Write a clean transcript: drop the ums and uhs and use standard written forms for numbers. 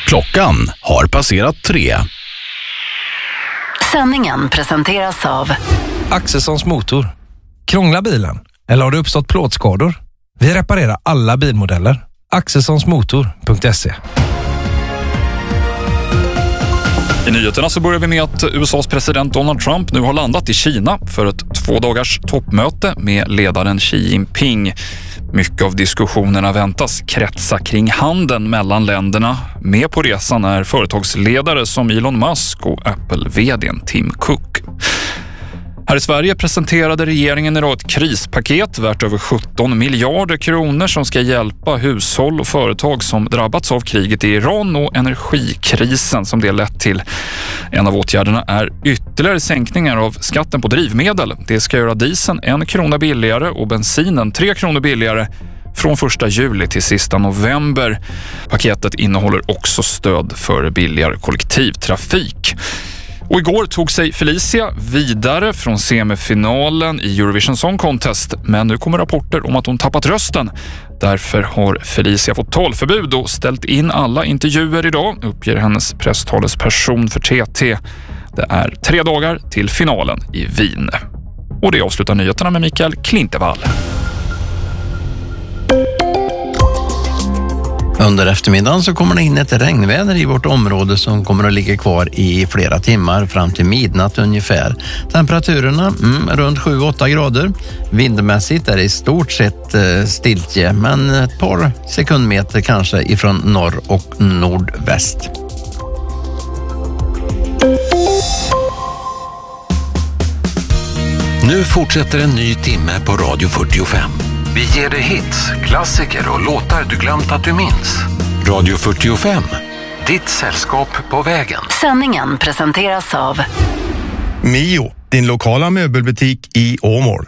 Klockan har passerat 3. Sändningen presenteras av Axelssons motor. Krånglar bilen? Eller har det uppstått plåtskador? Vi reparerar alla bilmodeller. Axelssonsmotor.se. I nyheterna så börjar vi med att USAs president Donald Trump nu har landat i Kina för ett 2 dagars toppmöte med ledaren Xi Jinping. Mycket av diskussionerna väntas kretsa kring handeln mellan länderna. Med på resan är företagsledare som Elon Musk och Apple-vd:n Tim Cook. Här i Sverige presenterade regeringen idag ett krispaket värt över 17 miljarder kronor som ska hjälpa hushåll och företag som drabbats av kriget i Iran och energikrisen som det lett till. En av åtgärderna är ytterligare sänkningar av skatten på drivmedel. Det ska göra dieseln 1 krona billigare och bensinen 3 kronor billigare från 1 juli till sista november. Paketet innehåller också stöd för billigare kollektivtrafik. Och igår tog sig Felicia vidare från semifinalen i Eurovision Song Contest, men nu kommer rapporter om att hon tappat rösten. Därför har Felicia fått talförbud och ställt in alla intervjuer idag, uppger hennes presstalesperson för TT. Det är 3 dagar till finalen i Wien. Och det avslutar nyheterna med Mikael Klintevall. Under eftermiddagen så kommer det in ett regnväder i vårt område som kommer att ligga kvar i flera timmar fram till midnatt ungefär. Temperaturerna runt 7-8 grader. Vindmässigt är det i stort sett stiltje, men ett par sekundmeter kanske ifrån norr och nordväst. Nu fortsätter en ny timme på Radio 45. Vi ger dig hits, klassiker och låtar du glömt att du minns. Radio 45, ditt sällskap på vägen. Sändningen presenteras av Mio, din lokala möbelbutik i Åmål.